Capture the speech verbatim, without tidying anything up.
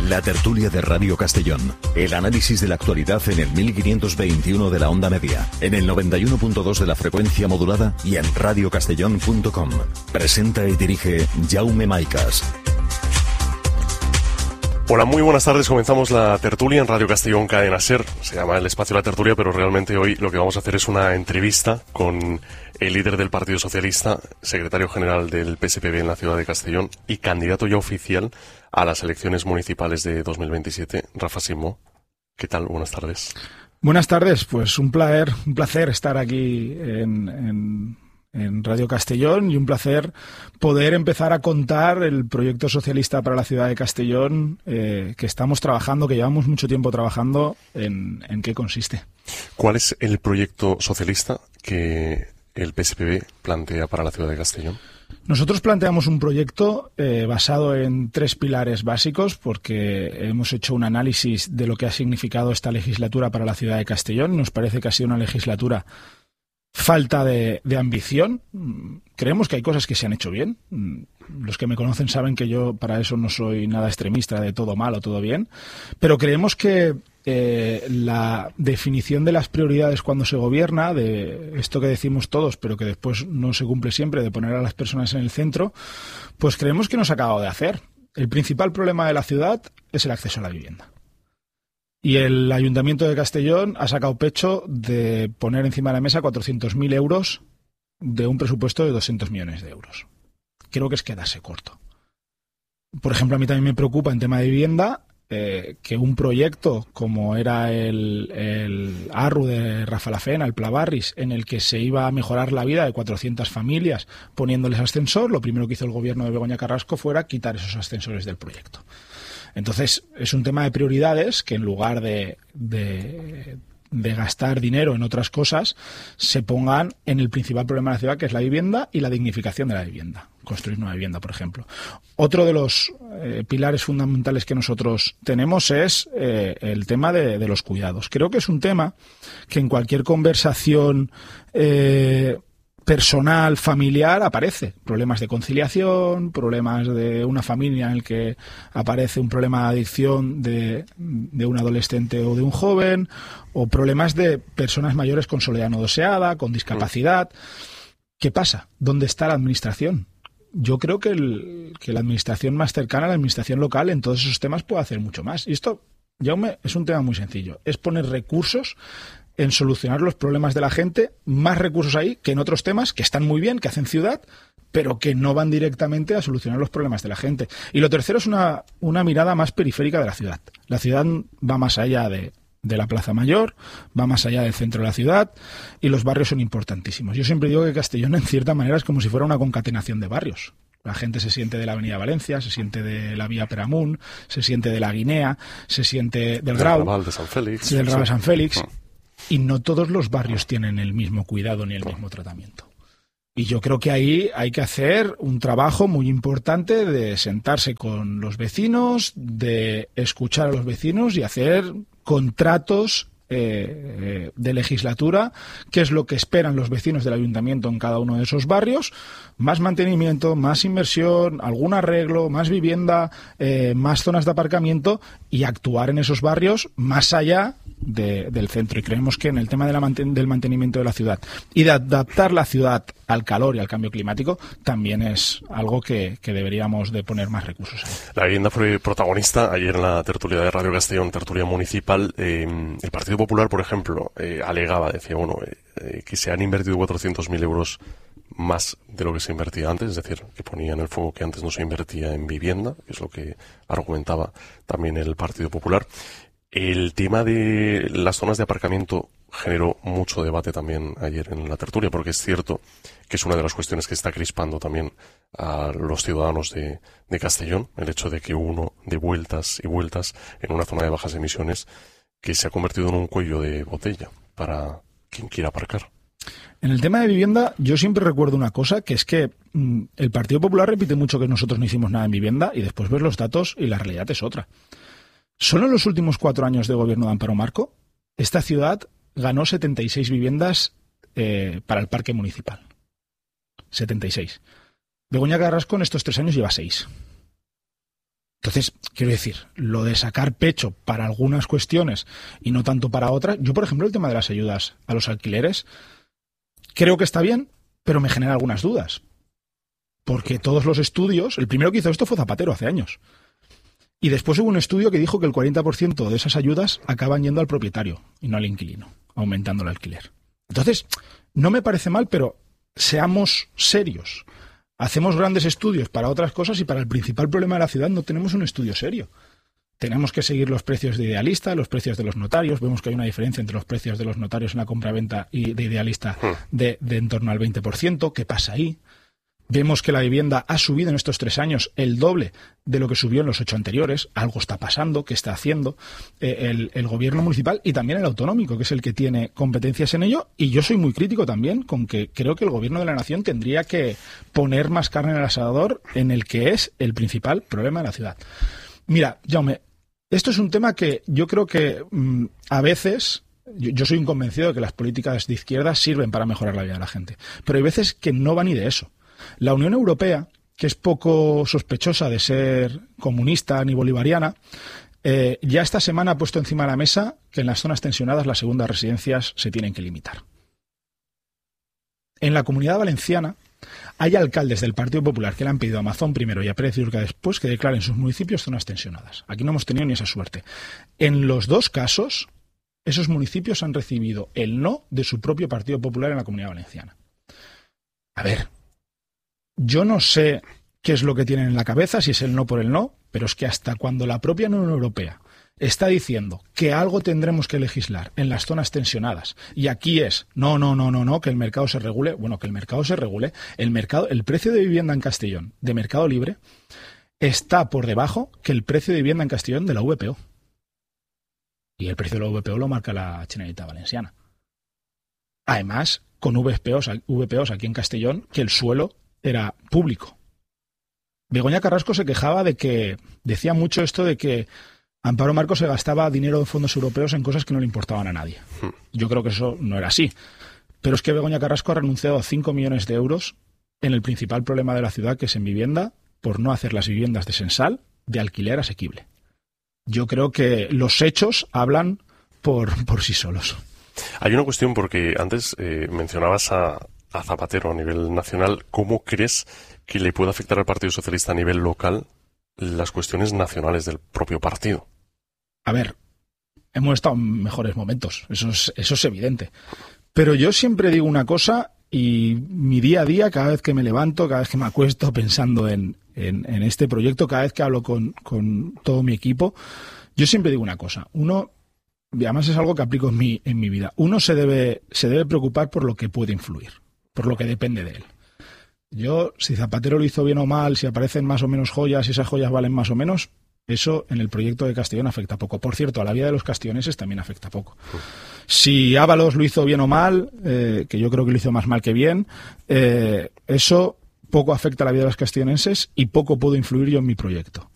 La tertulia de Radio Castellón. El análisis de la actualidad en el mil quinientos veintiuno de la onda media, en el noventa y uno punto dos de la frecuencia modulada y en radio castellón punto com. Presenta y dirige Jaume Maicas. Hola, muy buenas tardes. Comenzamos la tertulia en Radio Castellón Cadena Ser. Se llama el espacio La Tertulia, pero realmente hoy lo que vamos a hacer es una entrevista con el líder del Partido Socialista, secretario general del P S P B en la ciudad de Castellón y candidato ya oficial a las elecciones municipales de dos mil veintisiete, Rafa Simó. ¿Qué tal? Buenas tardes. Buenas tardes. Pues un placer, un placer estar aquí en... en... en Radio Castellón y un placer poder empezar a contar el proyecto socialista para la ciudad de Castellón eh, que estamos trabajando, que llevamos mucho tiempo trabajando, en, en qué consiste. ¿Cuál es el proyecto socialista que el P S P B plantea para la ciudad de Castellón? Nosotros planteamos un proyecto eh, basado en tres pilares básicos, porque hemos hecho un análisis de lo que ha significado esta legislatura para la ciudad de Castellón. Nos parece que ha sido una legislatura falta de, de ambición. Creemos que hay cosas que se han hecho bien. Los que me conocen saben que yo para eso no soy nada extremista de todo mal o todo bien, pero creemos que eh, la definición de las prioridades cuando se gobierna, de esto que decimos todos pero que después no se cumple siempre, de poner a las personas en el centro, pues creemos que no se ha acabado de hacer. El principal problema de la ciudad es el acceso a la vivienda. Y el Ayuntamiento de Castellón ha sacado pecho de poner encima de la mesa cuatrocientos mil euros de un presupuesto de doscientos millones de euros. Creo que es quedarse corto. Por ejemplo, a mí también me preocupa en tema de vivienda eh, que un proyecto como era el, el A R U de Rafa Lafena, el Pla Barris, en el que se iba a mejorar la vida de cuatrocientas familias poniéndoles ascensor, lo primero que hizo el gobierno de Begoña Carrasco fuera quitar esos ascensores del proyecto. Entonces, es un tema de prioridades que en lugar de, de, de gastar dinero en otras cosas, se pongan en el principal problema de la ciudad, que es la vivienda y la dignificación de la vivienda. Construir una vivienda, por ejemplo. Otro de los eh, pilares fundamentales que nosotros tenemos es eh, el tema de, de los cuidados. Creo que es un tema que en cualquier conversación Eh, personal, familiar, aparece. Problemas de conciliación, problemas de una familia en el que aparece un problema de adicción de, de un adolescente o de un joven, o problemas de personas mayores con soledad no deseada, con discapacidad. ¿Qué pasa? ¿Dónde está la administración? Yo creo que, el, que la administración más cercana a la administración local en todos esos temas puede hacer mucho más. Y esto, Jaume, es un tema muy sencillo. Es poner recursos en solucionar los problemas de la gente, más recursos ahí que en otros temas que están muy bien, que hacen ciudad, pero que no van directamente a solucionar los problemas de la gente. Y lo tercero es una, una mirada más periférica de la ciudad. La ciudad va más allá de, de la Plaza Mayor, va más allá del centro de la ciudad, y los barrios son importantísimos. Yo siempre digo que Castellón, en cierta manera, es como si fuera una concatenación de barrios. La gente se siente de la Avenida Valencia, se siente de la Vía Peramunt, se siente de la Guinea, se siente del Grau, Raval de San Félix, del Raval de San Félix. Ah. Y no todos los barrios tienen el mismo cuidado ni el mismo tratamiento. Y yo creo que ahí hay que hacer un trabajo muy importante de sentarse con los vecinos, de escuchar a los vecinos y hacer contratos eh, de legislatura, qué es lo que esperan los vecinos del ayuntamiento en cada uno de esos barrios, más mantenimiento, más inversión, algún arreglo, más vivienda, eh, más zonas de aparcamiento y actuar en esos barrios más allá de, del centro. Y creemos que en el tema de la manten- del mantenimiento de la ciudad y de adaptar la ciudad al calor y al cambio climático también es algo que, que deberíamos de poner más recursos ahí. La vivienda fue protagonista ayer en la tertulia de Radio Castellón, tertulia municipal. Eh, el Partido Popular, por ejemplo, eh, alegaba, decía, bueno, eh, que se han invertido cuatrocientos mil euros más de lo que se invertía antes, es decir, que ponía en el fuego que antes no se invertía en vivienda, que es lo que argumentaba también el Partido Popular. El tema de las zonas de aparcamiento generó mucho debate también ayer en la tertulia, porque es cierto que es una de las cuestiones que está crispando también a los ciudadanos de, de Castellón, el hecho de que uno de vueltas y vueltas en una zona de bajas emisiones que se ha convertido en un cuello de botella para quien quiera aparcar. En el tema de vivienda, yo siempre recuerdo una cosa, que es que mmm, el Partido Popular repite mucho que nosotros no hicimos nada en vivienda y después ves los datos y la realidad es otra. Solo en los últimos cuatro años de gobierno de Amparo Marco, esta ciudad ganó setenta y seis viviendas eh, para el parque municipal. setenta y seis. Begoña Carrasco en estos tres años lleva seis. Entonces, Entonces, quiero decir, lo de sacar pecho para algunas cuestiones y no tanto para otras. Yo, por ejemplo, el tema de las ayudas a los alquileres, creo que está bien, pero me genera algunas dudas. Porque todos los estudios, el primero que hizo esto fue Zapatero hace años. Y después hubo un estudio que dijo que el cuarenta por ciento de esas ayudas acaban yendo al propietario y no al inquilino, aumentando el alquiler. Entonces, no me parece mal, pero seamos serios. Hacemos grandes estudios para otras cosas y para el principal problema de la ciudad no tenemos un estudio serio. Tenemos que seguir los precios de Idealista, los precios de los notarios. Vemos que hay una diferencia entre los precios de los notarios en la compra-venta y de Idealista de, de en torno al veinte por ciento. ¿Qué pasa ahí? Vemos que la vivienda ha subido en estos tres años el doble de lo que subió en los ocho anteriores. Algo está pasando, ¿qué está haciendo eh, el, el gobierno municipal y también el autonómico, que es el que tiene competencias en ello? Y yo soy muy crítico también con que creo que el gobierno de la nación tendría que poner más carne en el asador en el que es el principal problema de la ciudad. Mira, Jaume, esto es un tema que yo creo que mmm, a veces... Yo, yo soy un convencido de que las políticas de izquierda sirven para mejorar la vida de la gente, pero hay veces que no van ni de eso. La Unión Europea, que es poco sospechosa de ser comunista ni bolivariana, eh, ya esta semana ha puesto encima de la mesa que en las zonas tensionadas las segundas residencias se tienen que limitar. En la Comunidad Valenciana hay alcaldes del Partido Popular que le han pedido a Mazón primero y a Pérez Iurca después que declaren sus municipios zonas tensionadas. Aquí no hemos tenido ni esa suerte. En los dos casos, esos municipios han recibido el no de su propio Partido Popular en la Comunidad Valenciana. A ver... Yo no sé qué es lo que tienen en la cabeza, si es el no por el no, pero es que hasta cuando la propia Unión Europea está diciendo que algo tendremos que legislar en las zonas tensionadas, y aquí es, no, no, no, no, no, que el mercado se regule, bueno, que el mercado se regule, el mercado, el precio de vivienda en Castellón de mercado libre está por debajo que el precio de vivienda en Castellón de la V P O. Y el precio de la V P O lo marca la Generalitat Valenciana. Además, con V P Os, V P Os aquí en Castellón, que el suelo era público. Begoña Carrasco se quejaba de que, decía mucho esto de que Amparo Marcos se gastaba dinero de fondos europeos en cosas que no le importaban a nadie. Yo creo que eso no era así. Pero es que Begoña Carrasco ha renunciado a cinco millones de euros en el principal problema de la ciudad, que es en vivienda, por no hacer las viviendas de Sensal de alquiler asequible. Yo creo que los hechos hablan por, por sí solos. Hay una cuestión, porque antes eh, mencionabas a a Zapatero a nivel nacional. ¿Cómo crees que le puede afectar al Partido Socialista a nivel local las cuestiones nacionales del propio partido? A ver, hemos estado en mejores momentos, eso es, eso es evidente. Pero yo siempre digo una cosa, y mi día a día, cada vez que me levanto, cada vez que me acuesto pensando en, en, en este proyecto, cada vez que hablo con, con todo mi equipo, yo siempre digo una cosa. Uno, y además es algo que aplico en mi, en mi vida, uno se debe, se debe preocupar por lo que puede influir, por lo que depende de él. Yo, si Zapatero lo hizo bien o mal, si aparecen más o menos joyas, si esas joyas valen más o menos, eso en el proyecto de Castellón afecta poco. Por cierto, a la vida de los castelloneses también afecta poco. Si Ábalos lo hizo bien o mal, eh, que yo creo que lo hizo más mal que bien, eh, eso poco afecta a la vida de los castellonenses y poco puedo influir yo en mi proyecto.